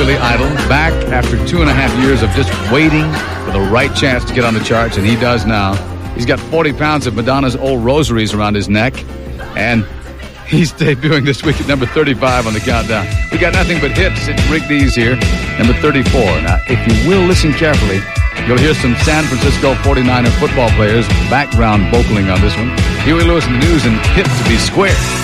Billy Idol, back after 2.5 years of just waiting for the right chance to get on the charts, and he does now. He's got 40 pounds of Madonna's old rosaries around his neck, and he's debuting this week at number 35 on the countdown. We got nothing but hits. It's Rick Dees here, number 34. Now, if you will listen carefully, you'll hear some San Francisco 49er football players background vocaling on this one. Huey Lewis in the news and Hit to Be Square.